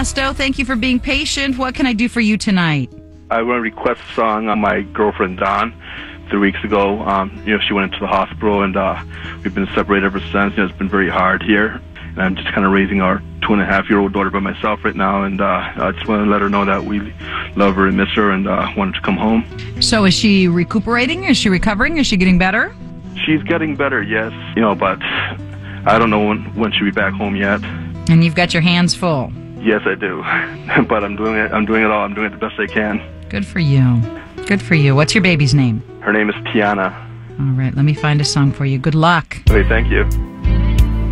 Ernesto. Thank you for being patient. What can I do for you tonight? I want to request a song on my girlfriend, Dawn. 3 weeks ago, she went into the hospital, and we've been separated ever since. It's been very hard here, and I'm just kind of raising our 2.5-year-old daughter by myself right now, and I just want to let her know that we love her and miss her, and want her to come home. So is she recuperating? Is she recovering? Is she getting better? She's getting better, yes, but I don't know when she'll be back home yet. And you've got your hands full. Yes, I do, but I'm doing it all. I'm doing it the best I can. Good for you. Good for you. What's your baby's name? Her name is Tiana. All right, let me find a song for you. Good luck. Okay, thank you.